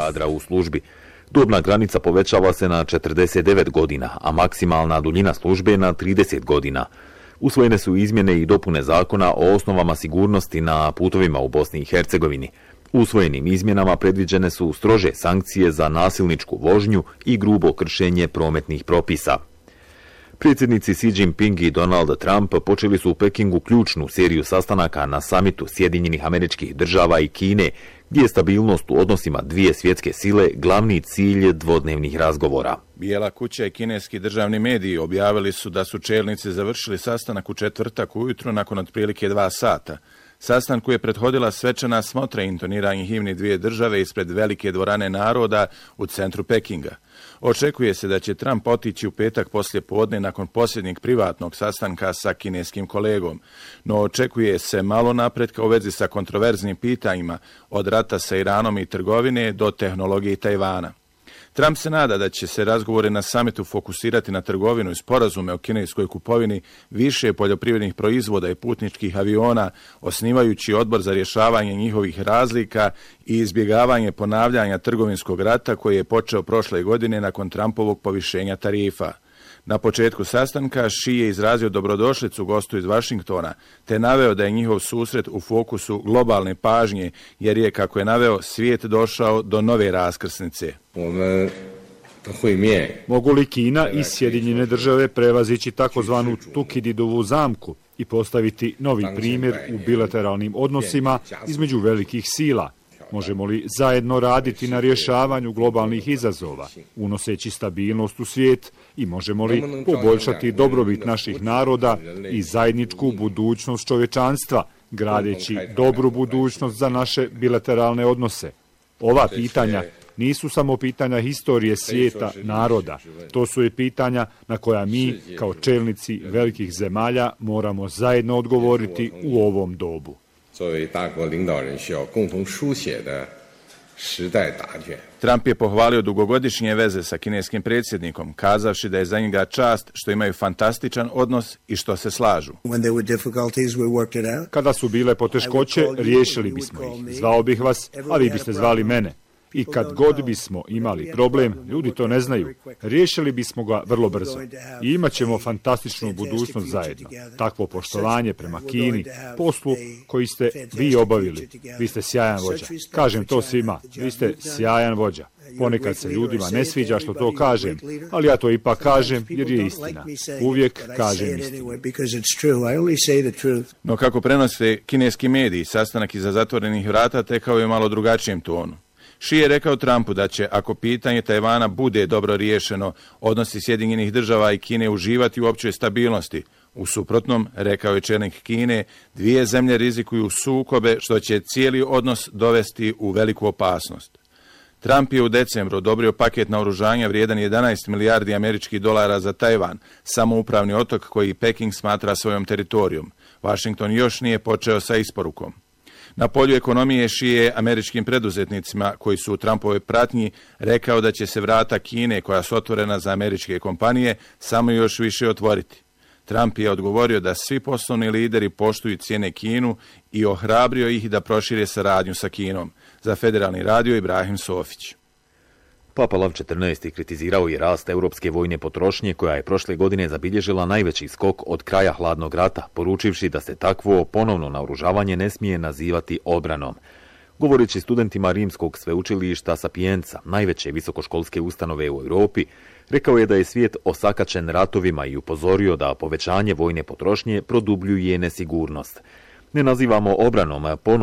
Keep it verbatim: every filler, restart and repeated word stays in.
kadra u službi. Dobna granica povećava se na četrdeset devet godina, a maksimalna duljina službe na trideset godina. Usvojene su izmjene i dopune zakona o osnovama sigurnosti na putovima u Bosni i Hercegovini. Usvojenim izmjenama predviđene su strože sankcije za nasilničku vožnju i grubo kršenje prometnih propisa. Predsjednici Xi Jinping i Donald Trump počeli su u Pekingu ključnu seriju sastanaka na samitu Sjedinjenih Američkih Država i Kine, gdje je stabilnost u odnosima dvije svjetske sile glavni cilj dvodnevnih razgovora. Bijela kuća i kineski državni mediji objavili su da su čelnici završili sastanak u četvrtak ujutro nakon otprilike dva sata. Sastanku je prethodila svečana smotra i intoniranje himni dvije države ispred velike dvorane naroda u centru Pekinga. Očekuje se da će Trump otići u petak poslije podne nakon posljednjeg privatnog sastanka sa kineskim kolegom, no očekuje se malo napretka u vezi sa kontroverznim pitanjima od rata sa Iranom i trgovine do tehnologije Tajvana. Trump se nada da će se razgovore na samitu fokusirati na trgovinu i sporazume o kineskoj kupovini više poljoprivrednih proizvoda i putničkih aviona, osnivajući odbor za rješavanje njihovih razlika i izbjegavanje ponavljanja trgovinskog rata koji je počeo prošle godine nakon Trumpovog povišenja tarifa. Na početku sastanka Xi je izrazio dobrodošlicu gostu iz Vašingtona, te naveo da je njihov susret u fokusu globalne pažnje, jer je, kako je naveo, svijet došao do nove raskrsnice. Mogu li Kina i Sjedinjene države prevazići takozvanu Tukididovu zamku i postaviti novi primjer u bilateralnim odnosima između velikih sila? Možemo li zajedno raditi na rješavanju globalnih izazova, unoseći stabilnost u svijet, i možemo li poboljšati dobrobit naših naroda i zajedničku budućnost čovječanstva, gradeći dobru budućnost za naše bilateralne odnose? Ova pitanja nisu samo pitanja historije svijeta, naroda. To su i pitanja na koja mi, kao čelnici velikih zemalja, moramo zajedno odgovoriti u ovom dobu. Trump je pohvalio dugogodišnje veze sa kineskim predsjednikom, kazavši da je za njega čast što imaju fantastičan odnos i što se slažu. Kada su bile poteškoće, riješili bismo ih. Zvao bih vas, a vi biste zvali mene. I kad god bismo imali problem, ljudi to ne znaju, riješili bismo ga vrlo brzo. I imat ćemo fantastičnu budućnost zajedno. Takvo poštovanje prema Kini, poslu koji ste vi obavili. Vi ste sjajan vođa. Kažem to svima, vi ste sjajan vođa. Ponekad se ljudima ne sviđa što to kažem, ali ja to ipak kažem jer je istina. Uvijek kažem istinu. No kako prenose kineski mediji, sastanak iza zatvorenih vrata tekao je malo drugačijem tonu. Xi je rekao Trumpu da će, ako pitanje Tajvana bude dobro riješeno, odnosi Sjedinjenih država i Kine uživati u općoj stabilnosti. U suprotnom, rekao je čelnik Kine, dvije zemlje rizikuju sukobe što će cijeli odnos dovesti u veliku opasnost. Trump je u decembru odobrio paket naoružanja vrijedan jedanaest milijardi američkih dolara za Tajvan, samoupravni otok koji Peking smatra svojom teritorijom. Washington još nije počeo sa isporukom. Na polju ekonomije Xi je američkim preduzetnicima koji su u Trumpovoj pratnji rekao da će se vrata Kine, koja su otvorena za američke kompanije, samo još više otvoriti. Trump je odgovorio da svi poslovni lideri poštuju cijene Kinu i ohrabrio ih da prošire saradnju sa Kinom. Za Federalni radio Ibrahim Sofić. Papa Lav četrnaesti kritizirao je rast europske vojne potrošnje koja je prošle godine zabilježila najveći skok od kraja hladnog rata, poručivši da se takvo ponovno naoružavanje ne smije nazivati obranom. Govoreći studentima Rimskog sveučilišta Sapienza, najveće visokoškolske ustanove u Europi, rekao je da je svijet osakaćen ratovima i upozorio da povećanje vojne potrošnje produbljuje nesigurnost. Ne nazivamo obranom ponovno